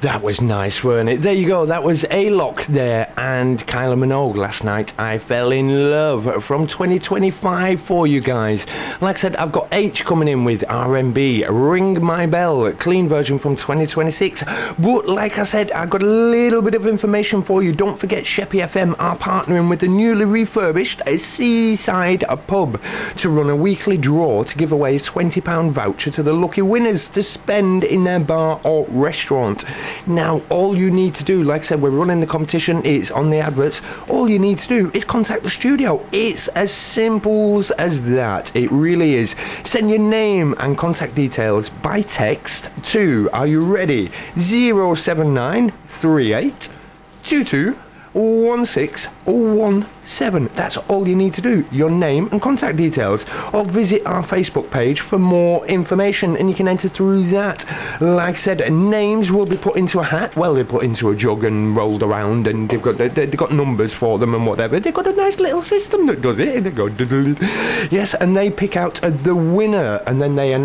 That was nice, weren't it? There you go, that was A-Lock there and Kylie Minogue. Last night I fell in love from 2025 for you guys. Like I said, I've got H coming in with R&B, Ring My Bell, clean version from 2026. But like I said, I've got a little bit of information for you. Don't forget Sheppy FM are partnering with the newly refurbished Seaside Pub to run a weekly draw to give away a £20 voucher to the lucky winners to spend in their bar or restaurant. Now, all you need to do, like I said, we're running the competition, it's on the adverts. All you need to do is contact the studio. It's as simple as that. It really is. Send your name and contact details by text to, are you ready? 07938 22 1617. That's all you need to do. Your name and contact details. Or visit our Facebook page for more information and you can enter through that. Like I said, names will be put into a hat. Well, they're put into a jug and rolled around and they've got numbers for them and whatever. They've got a nice little system that does it. They go, yes, and they pick out the winner and then they